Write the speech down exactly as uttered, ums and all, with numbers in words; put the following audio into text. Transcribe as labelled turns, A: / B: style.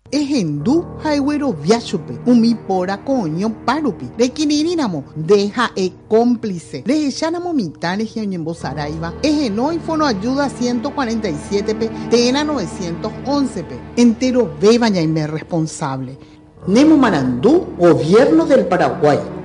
A: Ejendu haiwero viachupe, umi pora coño parupi. De quinirinamo, deja e cómplice. De echanamo mitad de Saraiva. Ejeno y fono ayuda ciento cuarenta y siete pe, tena novecientos once pe. Entero beba ya y me responsable. Nemo Marandú, Gobierno del Paraguay.